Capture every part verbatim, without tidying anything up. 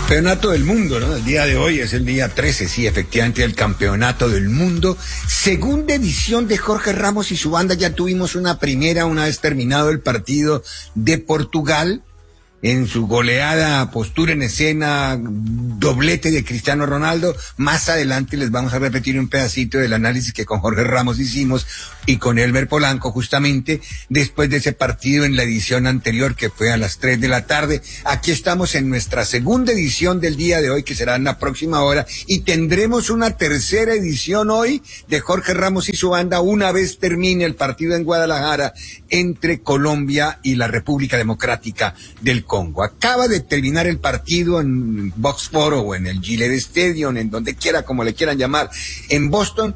Campeonato del mundo, ¿no? El día de hoy es el día trece, sí, efectivamente, el campeonato del mundo. Segunda edición de Jorge Ramos y su banda. Ya tuvimos una primera una vez terminado el partido de Portugal. En su goleada, postura en escena, doblete de Cristiano Ronaldo. Más adelante les vamos a repetir un pedacito del análisis que con Jorge Ramos hicimos y con Elmer Polanco, justamente después de ese partido en la edición anterior, que fue a las tres de la tarde. Aquí estamos en nuestra segunda edición del día de hoy, que será en la próxima hora, y tendremos una tercera edición hoy de Jorge Ramos y su banda una vez termine el partido en Guadalajara entre Colombia y la República Democrática del Congo. Acaba de terminar el partido en Boxborough o en el Gillette Stadium, en donde quiera, como le quieran llamar, en Boston.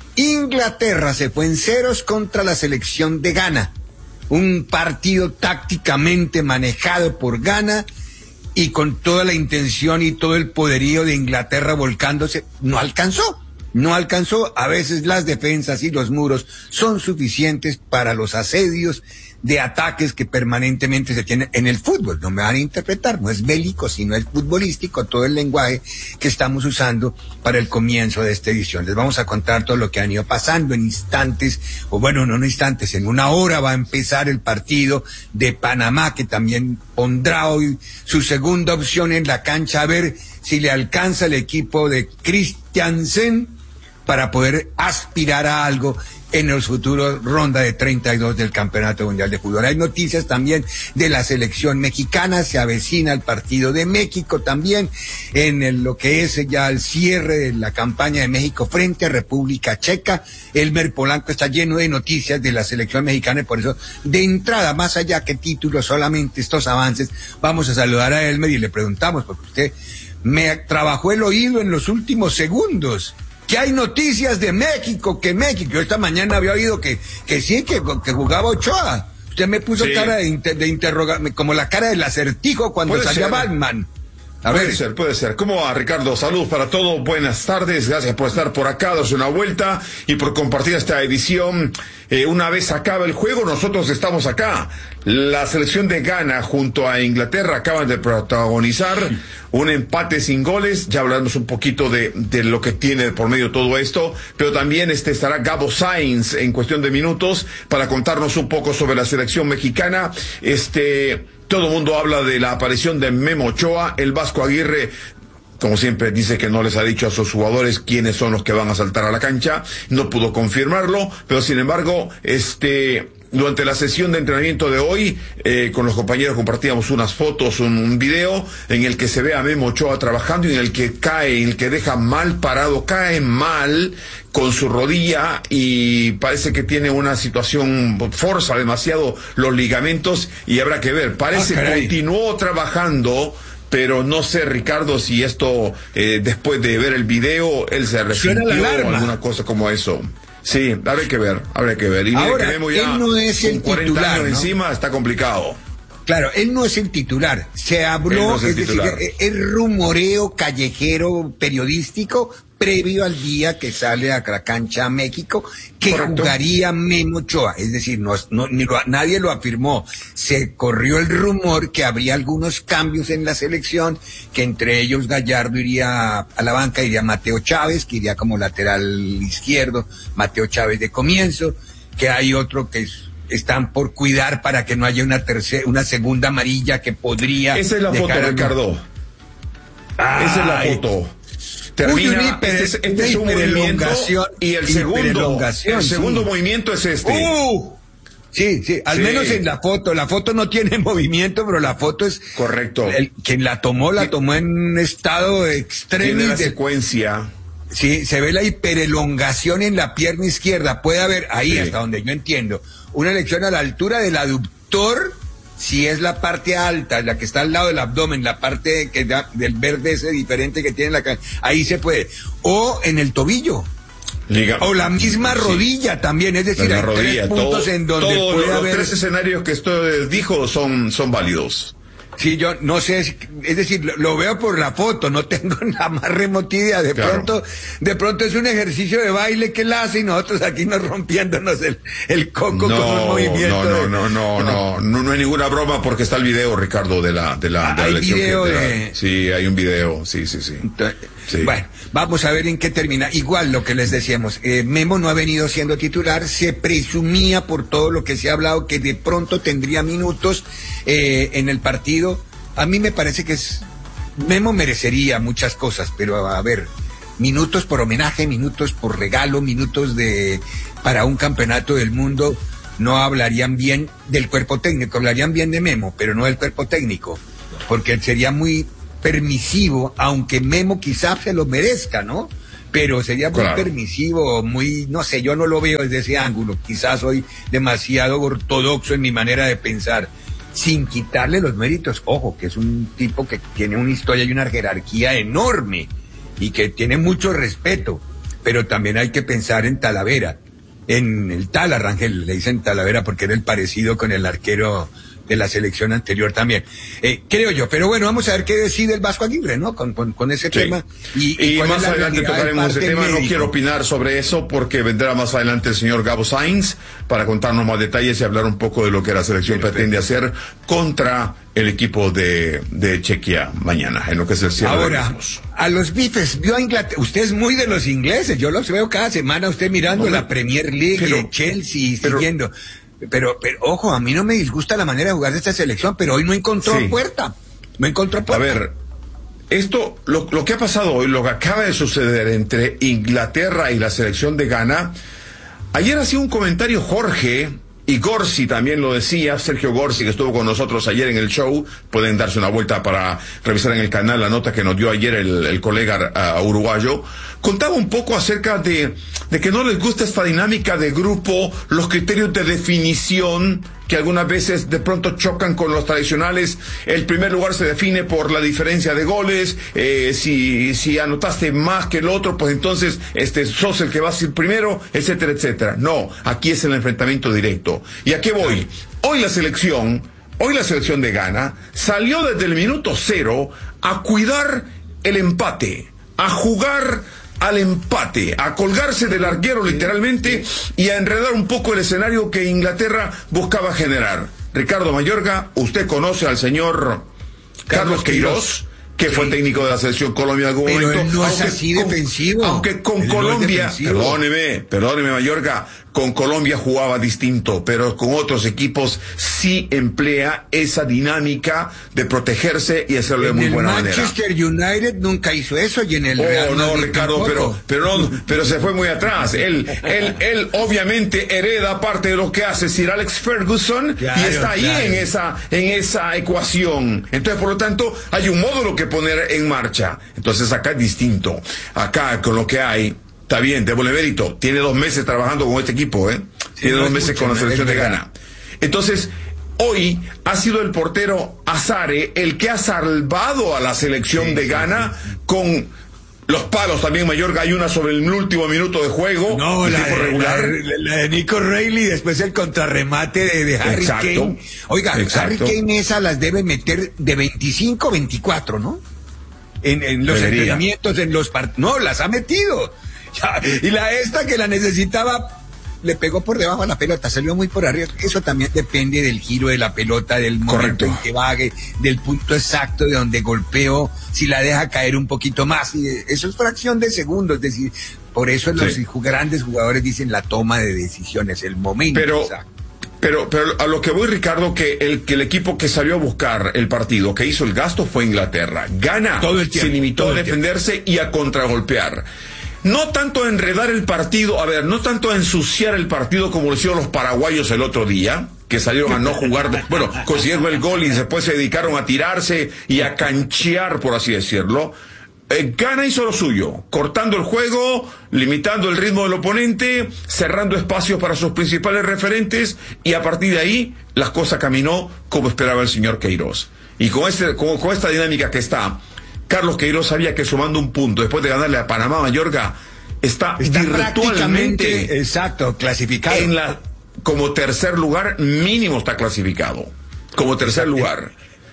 Inglaterra se fue en ceros contra la selección de Ghana. Un partido tácticamente manejado por Ghana y con toda la intención y todo el poderío de Inglaterra volcándose. No alcanzó. No alcanzó. A veces las defensas y los muros son suficientes para los asedios de ataques que permanentemente se tienen en el fútbol. No me van a interpretar, no es bélico, sino es futbolístico todo el lenguaje que estamos usando para el comienzo de esta edición. Les vamos a contar todo lo que han ido pasando en instantes, o bueno, no en instantes, en una hora va a empezar el partido de Panamá, que también pondrá hoy su segunda opción en la cancha, a ver si le alcanza el equipo de Christiansen para poder aspirar a algo en los futuros ronda de treinta y dos del Campeonato Mundial de Fútbol. Hay noticias también de la selección mexicana, se avecina el partido de México también, en el, lo que es ya el cierre de la campaña de México frente a República Checa. Elmer Polanco está lleno de noticias de la selección mexicana y por eso, de entrada, más allá que títulos, solamente estos avances, vamos a saludar a Elmer y le preguntamos, porque usted me trabajó el oído en los últimos segundos. Que hay noticias de México, que México, yo esta mañana había oído que, que sí, que, que jugaba Ochoa. Usted me puso sí. cara de, inter, de interrogarme, como la cara del acertijo cuando salía Batman. A puede ver. ser, puede ser. ¿Cómo va, Ricardo? Saludos para todos, buenas tardes, gracias por estar por acá, darse una vuelta y por compartir esta edición. Eh, una vez acaba el juego, nosotros estamos acá. La selección de Ghana junto a Inglaterra acaban de protagonizar un empate sin goles. Ya hablamos un poquito de, de lo que tiene por medio todo esto, pero también este estará Gabo Sainz en cuestión de minutos para contarnos un poco sobre la selección mexicana. Este... Todo el mundo habla de la aparición de Memo Ochoa. El Vasco Aguirre, como siempre, dice que no les ha dicho a sus jugadores quiénes son los que van a saltar a la cancha. No pudo confirmarlo, pero sin embargo, este... durante la sesión de entrenamiento de hoy, eh, con los compañeros compartíamos unas fotos, un, un video en el que se ve a Memo Ochoa trabajando y en el que cae, en el que deja mal parado, cae mal con su rodilla y parece que tiene una situación, forza demasiado los ligamentos y habrá que ver. Parece que continuó trabajando, pero no sé, Ricardo, si esto, eh, después de ver el video, él se arrepintió o alguna cosa como eso. Sí, habrá que ver, habrá que ver. Y ahora, que ya él no es el con cuarenta titular, años ¿no? encima, está complicado. Claro, él no es el titular. Se habló, no es, es decir, el rumoreo callejero periodístico previo al día que sale a la cancha a México, que Correcto. jugaría Memo Ochoa. Es decir, no, no, ni lo, nadie lo afirmó. Se corrió el rumor que habría algunos cambios en la selección, que entre ellos Gallardo iría a la banca, iría Mateo Chávez, que iría como lateral izquierdo, Mateo Chávez de comienzo, que hay otro que es, están por cuidar para que no haya una tercera, una segunda amarilla que podría... Esa es la foto, Ricardo. Ah, Esa es la foto. Termina, Uy, hiper, este es, este es un movimiento y el segundo, el segundo sí. movimiento es este. Uh, sí, sí, al sí. menos en la foto. La foto no tiene movimiento, pero la foto es... Correcto. El, quien la tomó, la tomó en un estado extremo. Tiene la de secuencia. Sí, se ve la hiperelongación en la pierna izquierda. Puede haber, ahí sí. hasta donde yo entiendo, una elección a la altura del aductor, si es la parte alta, la que está al lado del abdomen, la parte que da, del verde ese diferente que tiene la cara, ahí se puede. O en el tobillo. Liga. O la misma rodilla sí. también, es decir, la hay rodilla, tres puntos todo, en donde todos puede los haber... tres escenarios que usted dijo son, son válidos. Sí, yo no sé, es decir, lo, lo veo por la foto, no tengo la más remota idea. De claro. pronto, de pronto es un ejercicio de baile que él hace y nosotros aquí nos rompiéndonos el, el coco no, con un movimiento. No, de, no, no, no, no, no, no hay ninguna broma porque está el video, Ricardo, de la, de la, de la lección. Video que, de la, de... Sí, hay un video, sí, sí, sí. Entonces, sí. Bueno, vamos a ver en qué termina. Igual lo que les decíamos, eh, Memo no ha venido siendo titular, se presumía por todo lo que se ha hablado que de pronto tendría minutos eh, en el partido. A mí me parece que es Memo merecería muchas cosas, pero a ver, minutos por homenaje, minutos por regalo, minutos de para un campeonato del mundo, no hablarían bien del cuerpo técnico, hablarían bien de Memo, pero no del cuerpo técnico, porque sería muy permisivo, aunque Memo quizás se lo merezca, ¿no? Pero sería muy claro. permisivo, muy, no sé, yo no lo veo desde ese ángulo, quizás soy demasiado ortodoxo en mi manera de pensar. Sin quitarle los méritos, ojo, que es un tipo que tiene una historia y una jerarquía enorme y que tiene mucho respeto, pero también hay que pensar en Talavera, en el Tala Rangel, le dicen Talavera porque era el parecido con el arquero de la selección anterior también, eh, creo yo, pero bueno, vamos a ver qué decide el Vasco Aguirre, ¿no? Con, con, con ese sí. tema. Y, y, y más adelante tocaremos ese tema, médico. No quiero opinar sobre eso porque vendrá más adelante el señor Gabo Sainz para contarnos más detalles y hablar un poco de lo que la selección Perfecto. pretende hacer contra el equipo de, de Chequia mañana, en lo que es el cierre. Ahora, a los bifes, vio a Inglaterra, usted es muy de los ingleses, yo los veo cada semana, usted mirando Hombre, la Premier League, pero, Chelsea, pero, siguiendo... Pero, pero, ojo, a mí no me disgusta la manera de jugar de esta selección, pero hoy no encontró sí. puerta. No encontró puerta. A ver, esto, lo, lo que ha pasado hoy, lo que acaba de suceder entre Inglaterra y la selección de Ghana, ayer hacía un comentario Jorge, y Gorsi también lo decía, Sergio Gorsi, que estuvo con nosotros ayer en el show, pueden darse una vuelta para revisar en el canal la nota que nos dio ayer el, el colega uh, uruguayo, contaba un poco acerca de, de que no les gusta esta dinámica de grupo, los criterios de definición, que algunas veces de pronto chocan con los tradicionales. El primer lugar se define por la diferencia de goles, eh, si, si anotaste más que el otro, pues entonces este sos el que va a ser primero, etcétera, etcétera. No, aquí es el enfrentamiento directo. ¿Y a qué voy? Hoy la selección, hoy la selección de Ghana salió desde el minuto cero a cuidar el empate, a jugar al empate, a colgarse del arquero literalmente y a enredar un poco el escenario que Inglaterra buscaba generar. Ricardo Mayorga, usted conoce al señor Carlos, Carlos Queiroz, que sí. fue técnico de la selección Colombia en algún pero momento. Él no es así con, defensivo. Aunque con él Colombia, no perdóneme, perdóneme Mayorga, con Colombia jugaba distinto, pero con otros equipos sí emplea esa dinámica de protegerse y hacerlo de muy buena manera. En el Manchester United nunca hizo eso y en el oh, Real Madrid no, Ricardo, pero, pero no, pero se fue muy atrás. Él, él, él obviamente hereda parte de lo que hace Sir Alex Ferguson claro, y está ahí claro. en esa, en esa ecuación. Entonces, por lo tanto, hay un módulo que poner en marcha. Entonces acá es distinto. Acá con lo que hay. Está bien, démosle mérito. Tiene dos meses trabajando con este equipo, ¿eh? Sí, Tiene no dos meses mucho, con la selección de Ghana. Entonces, hoy ha sido el portero Azare el que ha salvado a la selección sí, de Ghana sí, sí. con los palos también, Mayorga. Hay una sobre el último minuto de juego. No, la de, regular. La, la de Nico Reilly, después el contrarremate de, de Harry Exacto. Kane. Oiga, Exacto. Harry Kane esas las debe meter de veinticinco a veinticuatro, ¿no? En, en los Debería. entrenamientos, en los partidos. No, las ha metido. Ya, y la esta que la necesitaba le pegó por debajo a la pelota, salió muy por arriba. Eso también depende del giro de la pelota, del momento Correcto. en que vague, del punto exacto de donde golpeó, si la deja caer un poquito más. Y eso es fracción de segundos, es decir, por eso los sí. grandes jugadores dicen la toma de decisiones, el momento Pero... exacto. Pero, pero a lo que voy, Ricardo, que el, que el equipo que salió a buscar el partido, que hizo el gasto, fue Inglaterra. Ghana se limitó a defenderse y a contragolpear. No tanto a enredar el partido, a ver, no tanto a ensuciar el partido como lo hicieron los paraguayos el otro día, que salieron a no jugar, de, bueno, consiguieron el gol y después se dedicaron a tirarse y a canchear, por así decirlo. Eh, Ghana hizo lo suyo, cortando el juego, limitando el ritmo del oponente, cerrando espacios para sus principales referentes, y a partir de ahí las cosas caminó como esperaba el señor Queiroz. Y con, este, con, con esta dinámica que está, Carlos Queiroz sabía que sumando un punto después de ganarle a Panamá, Mayorga, está, está virtualmente exacto, clasificado. En la, como tercer lugar, mínimo está clasificado. Como tercer lugar.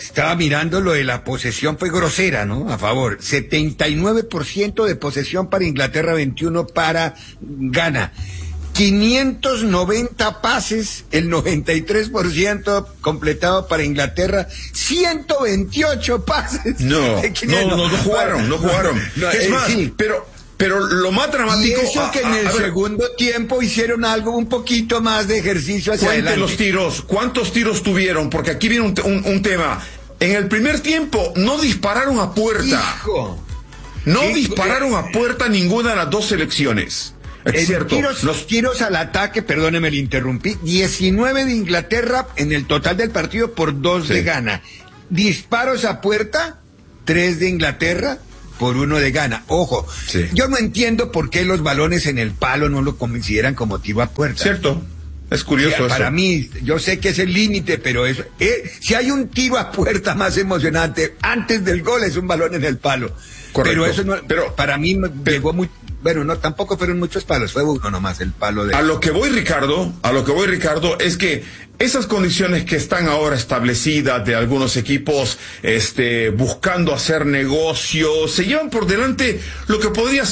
Estaba mirando lo de la posesión, fue grosera, ¿no? A favor. setenta y nueve por ciento de posesión para Inglaterra, veintiuno para Ghana. quinientos noventa pases, el noventa y tres por ciento completado para Inglaterra, ciento veintiocho pases. No, no, no, no jugaron, no jugaron. No, es eh, más, sí. pero, pero lo más dramático... Y eso que en el a, a ver, segundo tiempo hicieron algo, un poquito más de ejercicio hacia cuente adelante. los tiros, ¿cuántos tiros tuvieron? Porque aquí viene un, un, un tema. En el primer tiempo no dispararon a puerta. Hijo. No Sí, dispararon eh, a puerta ninguna de las dos selecciones. Es En cierto. Tiros, Los tiros al ataque, perdóneme, le interrumpí. diecinueve de Inglaterra en el total del partido por dos Sí. de Ghana. Disparos a puerta, tres de Inglaterra por uno de Ghana. Ojo, Sí. yo no entiendo por qué los balones en el palo no lo consideran como tiro a puerta. Cierto. Es curioso Ya, eso. para mí, yo sé que es el límite, pero eso, eh, si hay un tiro a puerta más emocionante antes del gol es un balón en el palo. Correcto. Pero eso no, Pero- para mí me pero- llegó muy, bueno, no, tampoco fueron muchos palos, fue uno nomás el palo de. A lo que voy, Ricardo, a lo que voy, Ricardo, es que esas condiciones que están ahora establecidas de algunos equipos, este, buscando hacer negocio, se llevan por delante lo que podría ser